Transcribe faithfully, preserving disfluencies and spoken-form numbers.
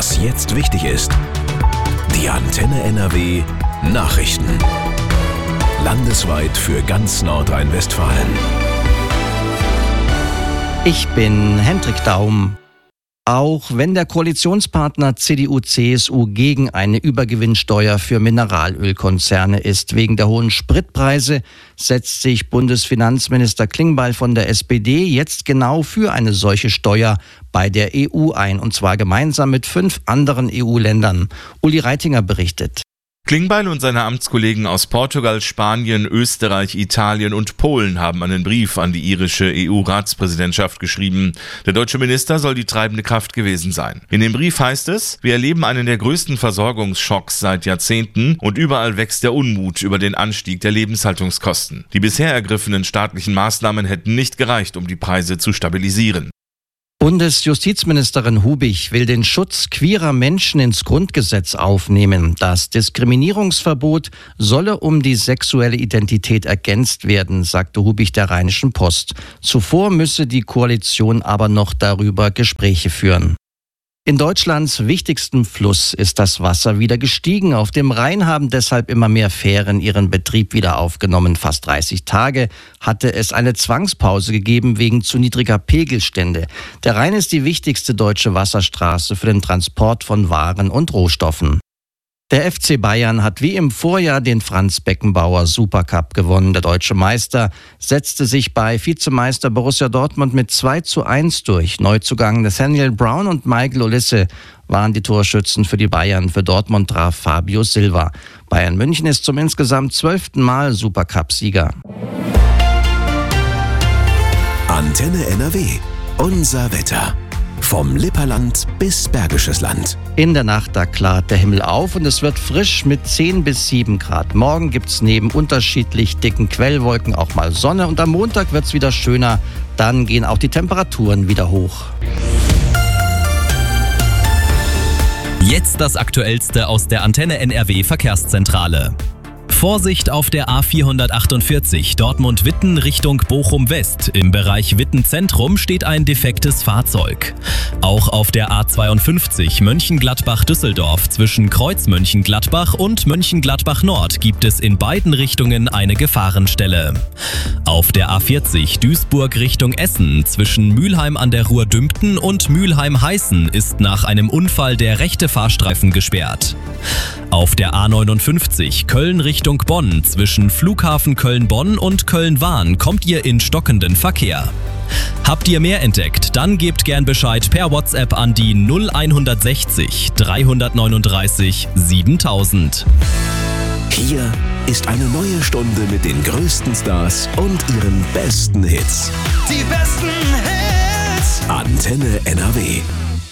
Was jetzt wichtig ist. Die Antenne N R W Nachrichten. Landesweit für ganz Nordrhein-Westfalen. Ich bin Hendrik Daum. Auch wenn der Koalitionspartner C D U C S U gegen eine Übergewinnsteuer für Mineralölkonzerne ist, wegen der hohen Spritpreise, setzt sich Bundesfinanzminister Klingbeil von der S P D jetzt genau für eine solche Steuer bei der E U ein, und zwar gemeinsam mit fünf anderen E U-Ländern. Uli Reitinger berichtet. Klingbeil und seine Amtskollegen aus Portugal, Spanien, Österreich, Italien und Polen haben einen Brief an die irische E U-Ratspräsidentschaft geschrieben. Der deutsche Minister soll die treibende Kraft gewesen sein. In dem Brief heißt es: Wir erleben einen der größten Versorgungsschocks seit Jahrzehnten und überall wächst der Unmut über den Anstieg der Lebenshaltungskosten. Die bisher ergriffenen staatlichen Maßnahmen hätten nicht gereicht, um die Preise zu stabilisieren. Bundesjustizministerin Hubig will den Schutz queerer Menschen ins Grundgesetz aufnehmen. Das Diskriminierungsverbot solle um die sexuelle Identität ergänzt werden, sagte Hubig der Rheinischen Post. Zuvor müsse die Koalition aber noch darüber Gespräche führen. In Deutschlands wichtigstem Fluss ist das Wasser wieder gestiegen. Auf dem Rhein haben deshalb immer mehr Fähren ihren Betrieb wieder aufgenommen. Fast dreißig Tage hatte es eine Zwangspause gegeben wegen zu niedriger Pegelstände. Der Rhein ist die wichtigste deutsche Wasserstraße für den Transport von Waren und Rohstoffen. Der F C Bayern hat wie im Vorjahr den Franz Beckenbauer Supercup gewonnen. Der deutsche Meister setzte sich bei Vizemeister Borussia Dortmund mit zwei zu eins durch. Neuzugang Nathaniel Brown und Michael Olise waren die Torschützen für die Bayern. Für Dortmund traf Fabio Silva. Bayern München ist zum insgesamt zwölften Mal Supercup-Sieger. Antenne N R W. Unser Wetter. Vom Lipperland bis Bergisches Land. In der Nacht, da klart der Himmel auf und es wird frisch mit zehn bis sieben Grad. Morgen gibt's neben unterschiedlich dicken Quellwolken auch mal Sonne und am Montag wird's wieder schöner. Dann gehen auch die Temperaturen wieder hoch. Jetzt das Aktuellste aus der Antenne N R W Verkehrszentrale. Vorsicht auf der A vierhundertachtundvierzig Dortmund-Witten Richtung Bochum-West. Im Bereich Witten-Zentrum steht ein defektes Fahrzeug. Auch auf der A zweiundfünfzig Mönchengladbach-Düsseldorf zwischen Kreuz Mönchengladbach und Mönchengladbach-Nord gibt es in beiden Richtungen eine Gefahrenstelle. Auf der A vierzig Duisburg Richtung Essen zwischen Mülheim an der Ruhr-Dümpten und Mülheim-Heißen ist nach einem Unfall der rechte Fahrstreifen gesperrt. Auf der A neunundfünfzig Köln Richtung Bonn zwischen Flughafen Köln-Bonn und Köln-Wahn kommt ihr in stockenden Verkehr. Habt ihr mehr entdeckt? Dann gebt gern Bescheid per WhatsApp an die null hundertsechzig dreihundertneununddreißig siebentausend. Hier ist eine neue Stunde mit den größten Stars und ihren besten Hits. Die besten Hits. Antenne N R W.